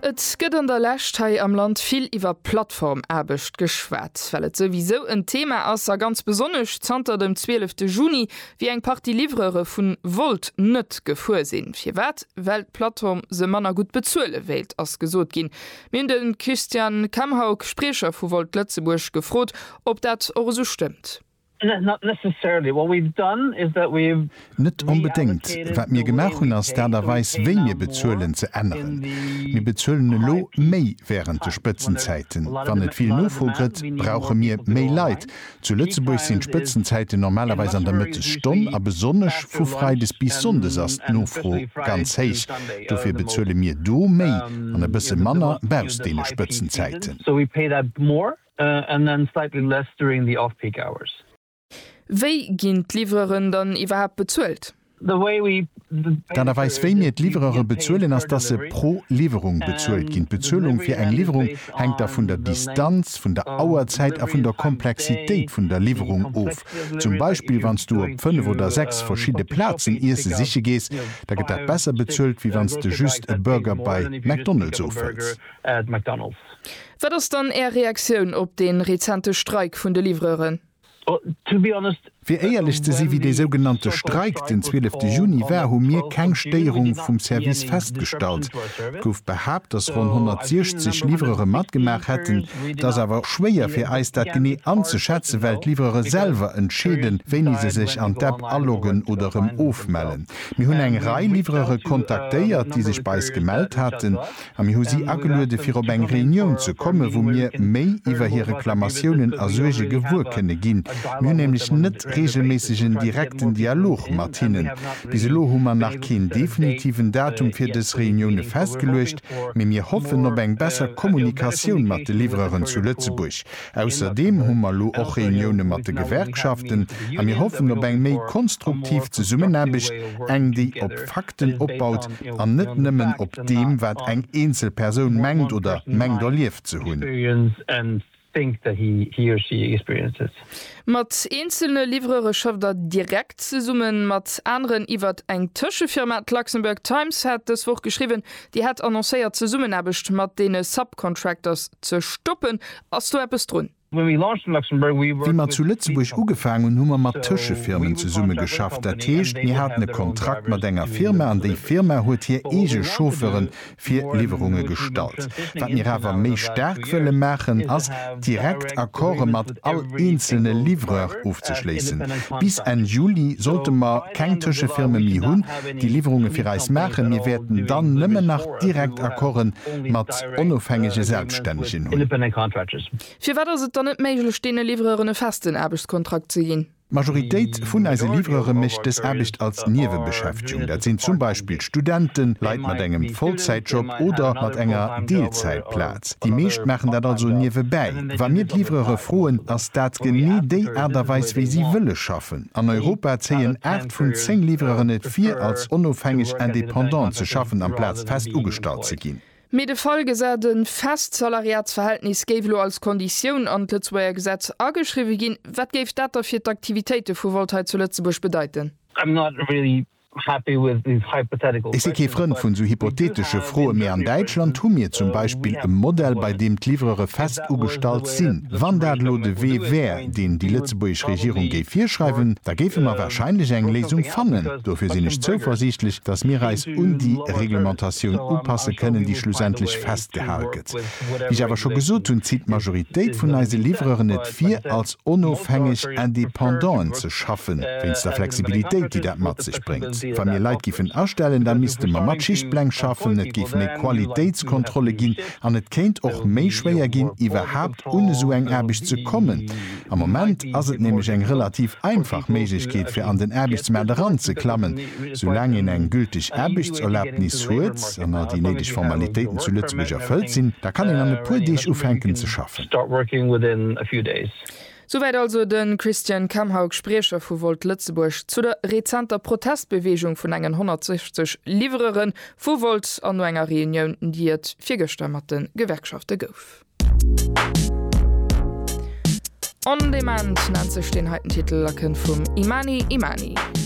Et gëtt an der Lächthei am Land viel iwwer Plattformerbecht geschwätzt, weil et sowieso ein Thema ass ganz besonnech zanter dem 12. Juni wie eng Partylivreure vun Volt nett gefuersinn. Fir wat Weltplattform se Manner gut bezuele Welt ass gesot ginn. Min den Christian Kamhaug, Sprecher vu Volt Lützeburg, gefrot, ob dat or so stimmt. Not necessarily. What we've done is that we've net unbedingt, wat mir gemacht hun ass derweis wenn mir bezuelen ze ändern. Mir bezuelen lo méi während de Spitzenzeiten. Wann net viel nofogrit, brauche mir méi Leiit. Zu Lützeburg sind Spitzenzeiten normalerweise an der Mitte Stunde, aber besonnech vu frei des Bisondes as nofro ganz heich. Dofir bezuele mir do méi an der bisse Manner baus dene Spitzenzeiten. So we pay that more and then slightly less during the off-peak hours. Wéi ginint Livreren dann iwwerhap bezuelt? Danweis wéi mir d Livrere bezuelen ass dat se pro Lieferung bezuelt ginint. Bezuelung fir eng Lieferung hängt da vun der Distanz, vun der Auerzeit a vun der Komplexitéit vun der Lieferung of. Zum Beispiel wannst du op 5 oder 6 verschiedene Plazen Ise siche gees, da gët dat besser bezuelt, wie wanns du just e Burger bei McDonald's ofëst. Wat ass dann Ä Reaktionun op den rezente Streik vun de Livreuren? Fir eierlichchte sie wie de sogenannte Streik den 12. Juni wär hun mir keng Steierung vum Service feststalt. Gouf behabt, dass rund 160 Livrere mat gemacht hätten, das awer schwéier fir eis dat genie anzuschätze, weil Livrere selber entschäden, wenn se sich an Depp allogen oder im Ofmellen. Mi hunn eng Reilivrere kontaktéiert, die sich beis gemeldet hatten, am mi hu sie agelöde fir op eng Reunion zu komme, wo mir méi iwwer hier Reklamationen a suege Gewurkenne ginn. Mir nämlich net regelmäßigen direkten Dialog Martinen. Bis lo hummer nach kein definitiven Datum fir des Reunione festgelecht, me mir hoffen op eng besser Kommunikation mat de Livreuren zu Lützeburg. Außerdem hummer lo och Reunione mat de Gewerkschaften, a mir hoffen op eng méi konstruktiv ze summen erbicht, eng die op Fakten opbaut, an net nimmen op dem, wat eng Einzelperson mengt oder mengt erlieft zu hunn. Think that he or she experiences. Mat einzelne Livreure schafft dat direkt ze summen, mat anderen iwwer eng Tschefirma Luxemburg Times hat es woch geschrieben, die hat annoncéiert ze summen erbecht mat dee Subcontractors ze stoppen, ass du Appppes runn. Wie man zu Lützeburg ugefangen hummer mat Tschefirmen ze Summe geschafft, dat Teescht mir hat ne Kontrakt mat enger Firma an déi Firma huet hier ege Chauffeuren fir Lieferunge stalt. Wat mir hawer méi sterk wëlle machen ass direkt Akkorde mat all einzelne Livreur aufzuschließen. Bis en Juli sollte man keng Tschefirme mi hunn, die Lieferunge fir Reis machen, mir werden dann nëmme nach direkt Akkorden mat onofhängige Selbstständigen hunn. Fir wat net méigle stene Livreuren festen Erbechtskontrakt ze ginn. Majoritéit vun eise Livreure mecht des Erbicht als Niewebeschäftigung. Dat sind zum Beispiel Studenten, Leiit mat engem Vollzeitjob oder mat enger Deelzeitplatz. Die meescht machen dat also niewe bei. Wa mir Livreure froen, ass dat genie déi Äderweis wie sie wëlle schaffen. An Europa zeien 8 vun 10 Livreuren net 4 als onofhängig independant ze schaffen am Platz fest ugestalt ze ginn. Me de Folgesäden Festsalariatsverhältnis géiflo als Kondition an Lützeburger Gesetz ageschriwe ginn, wat géif dat fir d'Aktivitéite vu Voltheit zu Lützeburg bedeiten? I'm not really happy with these hypothetical. Ich sehe Freund von so hypothetische Frohe mehr an Deutschland tun mir zum Beispiel ein Modell, bei dem die Livrere fest ugestalt sind. Wann der Lode wär, den die Lützeburgische Regierung G4 schreiben, da gäbe man wahrscheinlich eine Lesung fangen. Dafür sind nicht zuversichtlich, dass mir Reis die Reglementation anpassen können, die schlussendlich festgehalten. Wie ich aber schon gesagt habe, zieht Majorität von diesen Livreuren nicht 4 als unabhängig independent zu schaffen, wenn es der Flexibilität, die das mit sich bringt. Wenn mir Leiit gifen ausstellen, dann müsste man mat Schichtblank schaffen, net gif méi Qualitätskontrolle ginn, an net kenint och méi schwéier ginn iwwerhaupt ohne so eng erbig zu kommen. Am Moment ass et nämlich eng relativ einfach Meigkeet fir an den Erbichtsmärder ranzeklammen. Solange in eng gültig Erbichtserlaubnis huet, an die nedig Formalitäten zu Lützeburg erfüllt sinn, da kann en an de pudeich ufenken ze schaffen. Soweit also den Christian Kamhaug, Sprecher vu Volt Lützeburg zu der rezenter Protestbewegung vun engen 160 Livreuren vu Volt an no enger Reunion, die et virgestemmerten Gewerkschafte gouf. On Demand nennt sech den heiten Titellacken vum Imani Imani.